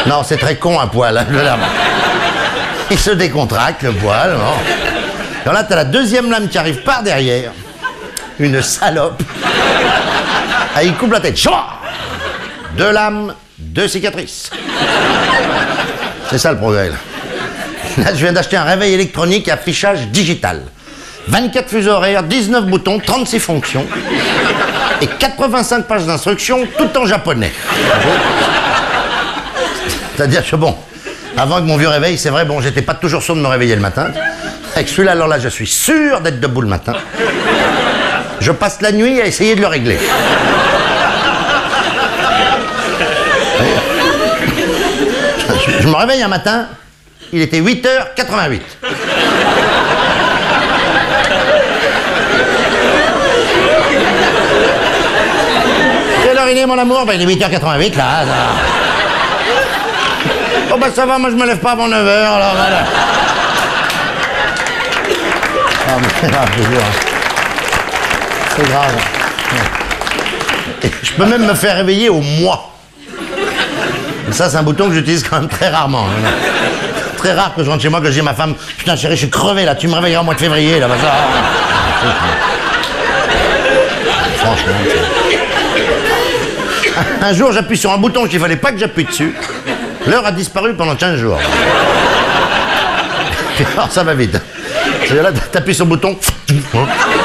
Non, c'est très con un poil. Hein, de lame. Il se décontracte le poil. Non. Alors là, t'as la deuxième lame qui arrive par derrière. Une salope. Ah, il coupe la tête. Chouah, 2 lames, 2 cicatrices. C'est ça le progrès. Là, je viens d'acheter un réveil électronique à affichage digital. 24 fuseaux horaires, 19 boutons, 36 fonctions. Et 85 pages d'instructions, tout en japonais. C'est-à-dire que bon, avant que mon vieux réveil, c'est vrai, bon, j'étais pas toujours sûr de me réveiller le matin. Avec celui-là, alors là, je suis sûr d'être debout le matin. Je passe la nuit à essayer de le régler. Je me réveille un matin, il était 8h88. Quelle heure il est, mon amour? Ben, il est 8h88, là. Oh, ben, ça va, moi, je me lève pas avant 9h, alors voilà. Ah, mais c'est grave, toujours. C'est grave. Et je peux même me faire réveiller au mois. Et ça, c'est un bouton que j'utilise quand même très rarement. Très rare que je rentre chez moi, que je dis à ma femme, putain chérie, je suis crevé là, tu me réveilleras au mois de février, là, bah ça. Franchement. Un jour, j'appuie sur un bouton qu'il fallait pas que j'appuie dessus. L'heure a disparu pendant 15 jours. Alors, ça va vite. Là, t'appuies sur le bouton. Oh,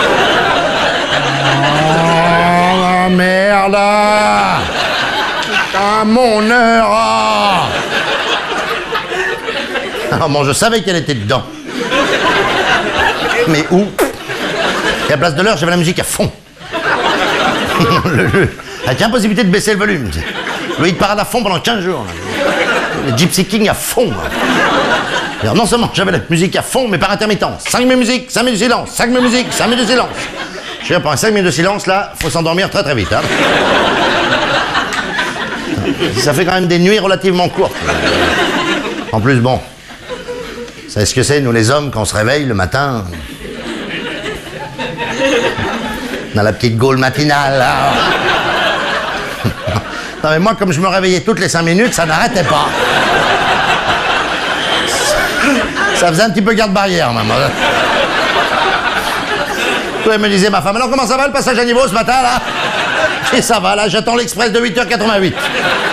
merde! Putain, mon heure! Ah bon, je savais qu'elle était dedans. Mais où? Et à la place de l'heure, j'avais la musique à fond. Avec impossibilité de baisser le volume. Le hit parade à fond pendant 15 jours. Le Gypsy King à fond. Alors, non seulement j'avais la musique à fond, mais par intermittence. 5 minutes de musique, 5 minutes de silence. 5 minutes de musique, 5 minutes de silence. Je sais pas, pendant 5 minutes de silence, là, faut s'endormir très très vite. Hein. Ça fait quand même des nuits relativement courtes. En plus, bon, vous savez ce que c'est, nous les hommes, quand on se réveille le matin, on a la petite gaule matinale, là. Non mais moi, comme je me réveillais toutes les 5 minutes, ça n'arrêtait pas. Ça faisait un petit peu garde-barrière, maman. Elle me disait, ma femme, alors comment ça va le passage à niveau ce matin, là? Et ça va, là, j'attends l'express de 8h88.